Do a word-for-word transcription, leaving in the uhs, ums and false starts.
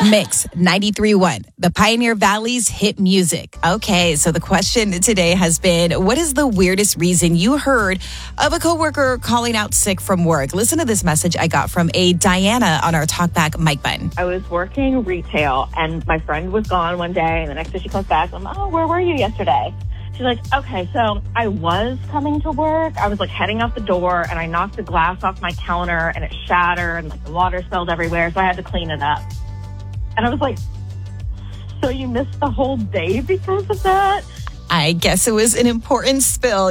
Mix ninety-three point one, the Pioneer Valley's hit music. Okay, so the question today has been, what is the weirdest reason you heard of a coworker calling out sick from work? Listen to this message I got from a Diana on our Talkback mic button. I was working retail, and my friend was gone one day, and the next day she comes back, I'm, oh, where were you yesterday? She's like, okay, so I was coming to work. I was like heading out the door, and I knocked the glass off my counter, and it shattered, and like the water spilled everywhere, so I had to clean it up. And I was like, so you missed the whole day because of that? I guess it was an important spill.